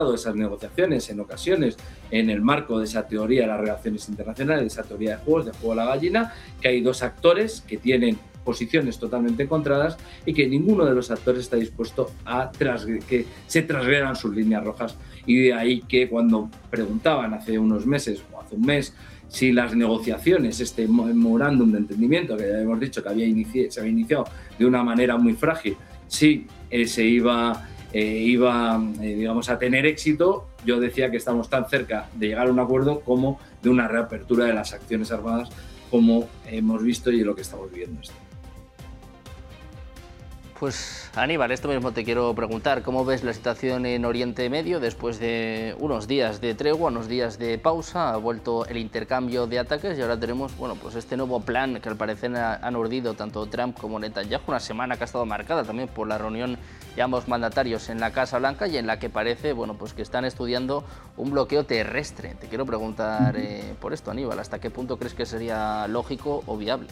esas negociaciones en ocasiones en el marco de esa teoría de las relaciones internacionales, de esa teoría de juegos, de juego a la gallina, que hay dos actores que tienen posiciones totalmente encontradas y que ninguno de los actores está dispuesto a que se transgredan sus líneas rojas. Y de ahí que cuando preguntaban hace unos meses o hace un mes si las negociaciones, este memorándum de entendimiento que ya hemos dicho que se había iniciado de una manera muy frágil, si se iba digamos, a tener éxito, yo decía que estamos tan cerca de llegar a un acuerdo como de una reapertura de las acciones armadas, como hemos visto y es lo que estamos viviendo. Pues Aníbal, esto mismo te quiero preguntar, ¿cómo ves la situación en Oriente Medio después de unos días de tregua, unos días de pausa? Ha vuelto el intercambio de ataques y ahora tenemos, bueno, pues este nuevo plan que al parecer han urdido tanto Trump como Netanyahu, una semana que ha estado marcada también por la reunión de ambos mandatarios en la Casa Blanca y en la que parece, bueno, pues que están estudiando un bloqueo terrestre. Te quiero preguntar por esto, Aníbal, ¿hasta qué punto crees que sería lógico o viable?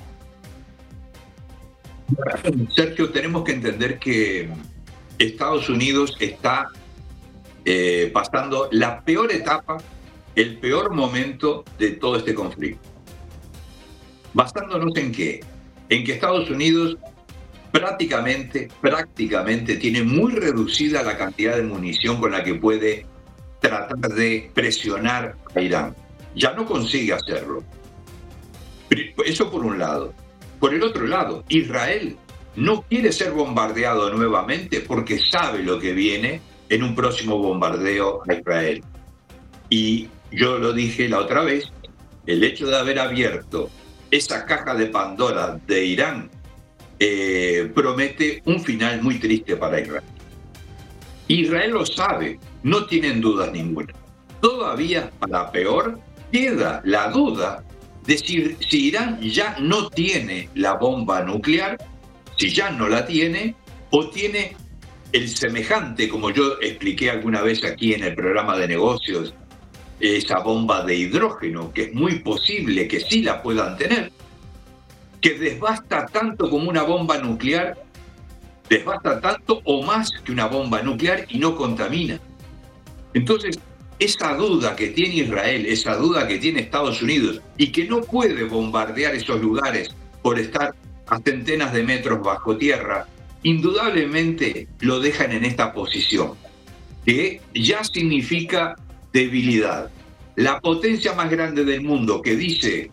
Sergio, tenemos que entender que Estados Unidos está pasando la peor etapa, el peor momento de todo este conflicto. ¿Basándonos en qué? En que Estados Unidos prácticamente tiene muy reducida la cantidad de munición con la que puede tratar de presionar a Irán. Ya no consigue hacerlo. Eso por un lado. Por el otro lado, Israel no quiere ser bombardeado nuevamente porque sabe lo que viene en un próximo bombardeo a Israel. Y yo lo dije la otra vez, el hecho de haber abierto esa caja de Pandora de Irán promete un final muy triste para Israel. Israel lo sabe, no tienen dudas ninguna. Todavía, para peor, queda la duda de si Irán ya no tiene la bomba nuclear, si ya no la tiene, o tiene el semejante, como yo expliqué alguna vez aquí en el programa de negocios, esa bomba de hidrógeno, que es muy posible que sí la puedan tener, que desbasta tanto como una bomba nuclear, desbasta tanto o más que una bomba nuclear y no contamina. Entonces, esa duda que tiene Israel, esa duda que tiene Estados Unidos y que no puede bombardear esos lugares por estar a centenas de metros bajo tierra, indudablemente lo dejan en esta posición, que ya significa debilidad. La potencia más grande del mundo que dice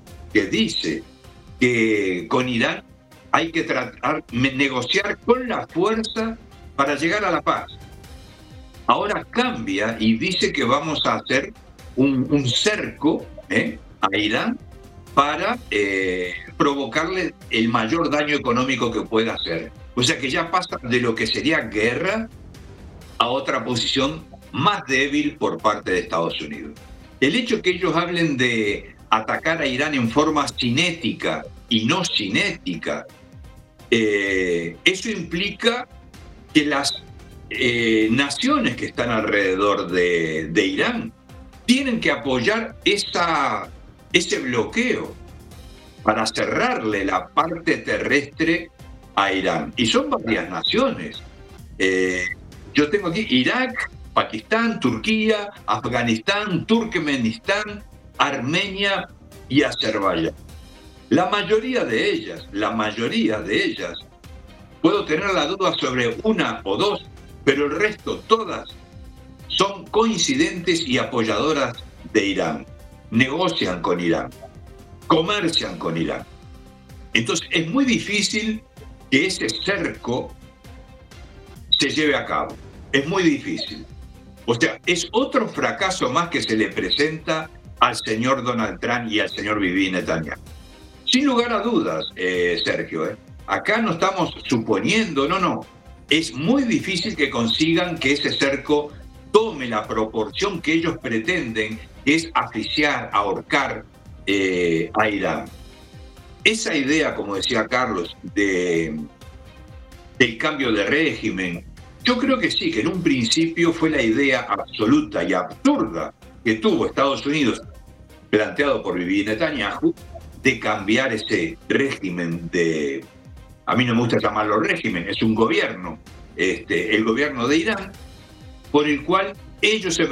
que con Irán hay que negociar con la fuerza para llegar a la paz. Ahora cambia y dice que vamos a hacer un cerco a Irán para provocarle el mayor daño económico que pueda hacer. O sea que ya pasa de lo que sería guerra a otra posición más débil por parte de Estados Unidos. El hecho que ellos hablen de atacar a Irán en forma cinética y no cinética, eso implica que las naciones que están alrededor de Irán tienen que apoyar ese bloqueo para cerrarle la parte terrestre a Irán. Y son varias naciones. Yo tengo aquí Irak, Pakistán, Turquía, Afganistán, Turkmenistán, Armenia y Azerbaiyán. La mayoría de ellas, puedo tener la duda sobre una o dos, pero el resto, todas, son coincidentes y apoyadoras de Irán. Negocian con Irán, comercian con Irán. Entonces es muy difícil que ese cerco se lleve a cabo. Es muy difícil. O sea, es otro fracaso más que se le presenta al señor Donald Trump y al señor Bibi Netanyahu. Sin lugar a dudas, Sergio, acá no estamos suponiendo, no. Es muy difícil que consigan que ese cerco tome la proporción que ellos pretenden, que es asfixiar, ahorcar a Irán. Esa idea, como decía Carlos, del cambio de régimen, yo creo que sí, que en un principio fue la idea absoluta y absurda que tuvo Estados Unidos, planteado por Bibi Netanyahu, de cambiar ese régimen de... A mí no me gusta llamarlo régimen, es un gobierno, el gobierno de Irán, por el cual ellos se